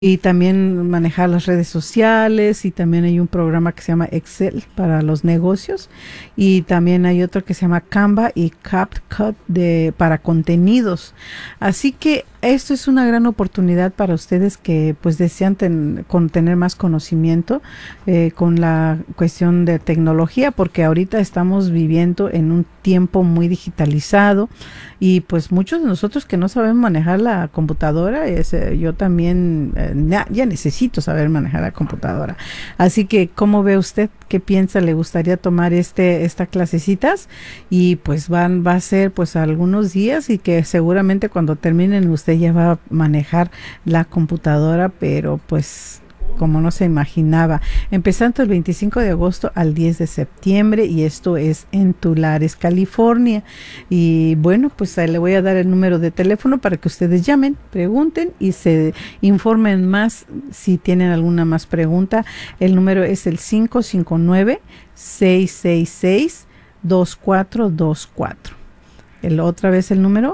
y también manejar las redes sociales, y también hay un programa que se llama Excel para los negocios, y también hay otro que se llama Canva y CapCut para contenidos. Así que esto es una gran oportunidad para ustedes que pues desean tener más conocimiento con la cuestión de tecnología, porque ahorita estamos viviendo en un tiempo muy digitalizado, y pues muchos de nosotros que no sabemos manejar la computadora, yo también ya necesito saber manejar la computadora. Así que, ¿cómo ve usted? ¿Qué piensa? ¿Le gustaría tomar esta clasecitas? Y pues va a ser pues algunos días, y que seguramente cuando terminen usted ya va a manejar la computadora, pero pues como no se imaginaba, empezando el 25 de agosto al 10 de septiembre, y esto es en Tulares, California. Y bueno, pues ahí le voy a dar el número de teléfono para que ustedes llamen, pregunten y se informen más si tienen alguna más pregunta. El número es el 559-666-2424. Otra vez el número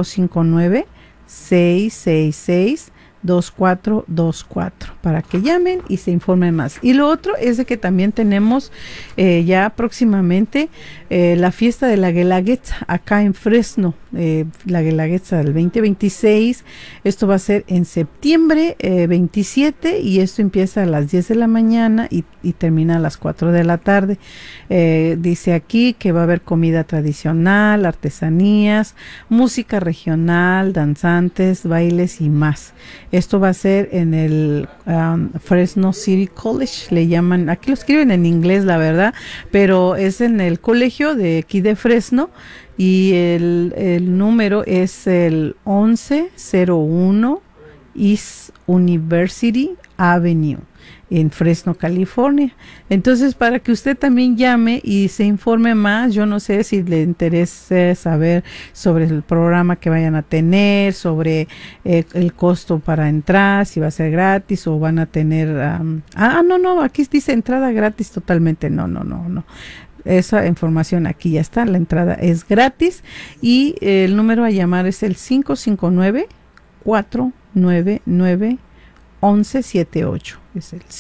559-666-2424 para que llamen y se informen más. Y lo otro es de que también tenemos ya próximamente la fiesta de la Guelaguetza acá en Fresno, la Guelaguetza del 2026. Esto va a ser en septiembre 27, y esto empieza a las 10 de la mañana y termina a las 4 de la tarde. Dice aquí que va a haber comida tradicional, artesanías, música regional, danzantes, bailes y más. Esto va a ser en el Fresno City College, le llaman, aquí lo escriben en inglés la verdad, pero es en el colegio de aquí de Fresno, y el número es el 1101 East University Avenue en Fresno, California. Entonces, para que usted también llame y se informe más, yo no sé si le interesa saber sobre el programa que vayan a tener, sobre el costo para entrar, si va a ser gratis o van a tener... no, aquí dice entrada gratis totalmente, no. Esa información aquí ya está, la entrada es gratis, y el número a llamar es el 559-499-1178. Es el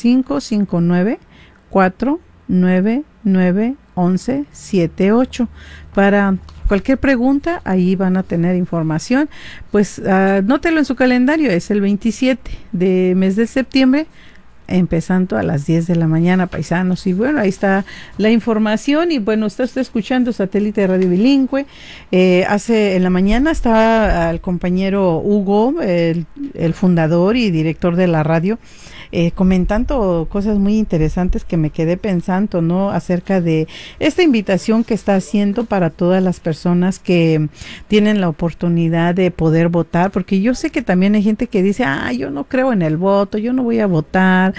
559-499-1178. Para cualquier pregunta, ahí van a tener información. Pues nótelo en su calendario, es el 27 de mes de septiembre, empezando a las 10 de la mañana, paisanos. Y bueno, ahí está la información. Y bueno, usted está escuchando Satélite de Radio Bilingüe. En la mañana estaba el compañero Hugo, el fundador y director de la radio, comentando cosas muy interesantes que me quedé pensando, ¿no? Acerca de esta invitación que está haciendo para todas las personas que tienen la oportunidad de poder votar, porque yo sé que también hay gente que dice, yo no creo en el voto, yo no voy a votar,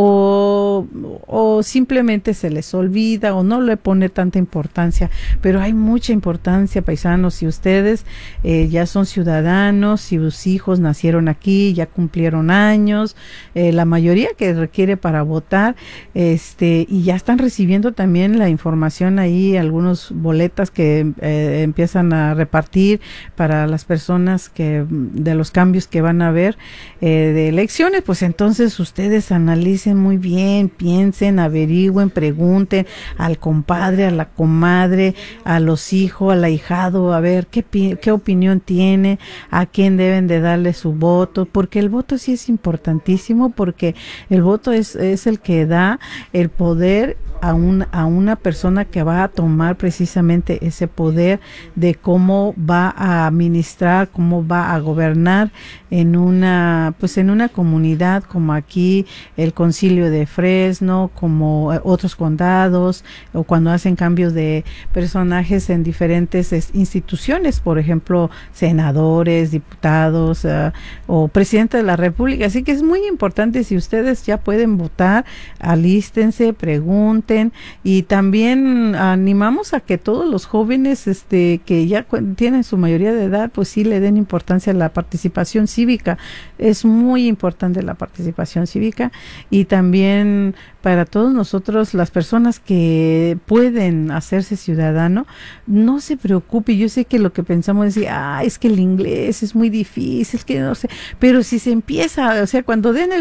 o simplemente se les olvida o no le pone tanta importancia, pero hay mucha importancia, paisanos. Si ustedes ya son ciudadanos, si sus hijos nacieron aquí, ya cumplieron años, la mayoría que requiere para votar, y ya están recibiendo también la información ahí, algunos boletas que empiezan a repartir para las personas de los cambios que van a haber de elecciones. Pues entonces ustedes analicen muy bien, piensen, averigüen, pregunten al compadre, a la comadre, a los hijos, al ahijado, a ver qué opinión tiene, a quién deben de darle su voto, porque el voto sí es importantísimo, porque el voto es el que da el poder a una persona que va a tomar precisamente ese poder de cómo va a administrar, cómo va a gobernar en una comunidad como aquí el Concilio de Fresno, como otros condados, o cuando hacen cambios de personajes en diferentes instituciones, por ejemplo, senadores, diputados, o presidente de la República. Así que es muy importante, si ustedes ya pueden votar, alístense, pregunten, y también animamos a que todos los jóvenes que ya tienen su mayoría de edad, pues sí le den importancia a la participación cívica. Es muy importante la participación cívica, y también para todos nosotros, las personas que pueden hacerse ciudadano, no se preocupe. Yo sé que lo que pensamos es, es que el inglés es muy difícil, que no sé, pero si se empieza, o sea, cuando den el